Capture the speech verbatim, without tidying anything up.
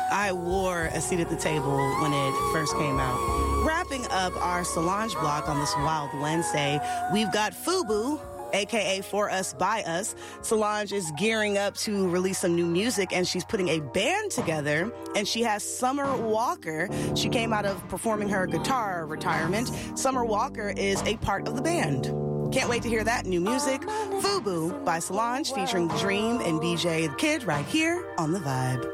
I wore a seat at the table when it first came out. Wrapping up our Solange block on this Wild Wednesday, we've got FUBU, a k a. For Us, By Us. Solange is gearing up to release some new music, and she's putting a band together, and she has Summer Walker. She came out of performing her guitar retirement. Summer Walker is a part of the band. Can't wait to hear that new music. FUBU by Solange featuring Dream and B J the Kid right here on The Vibe.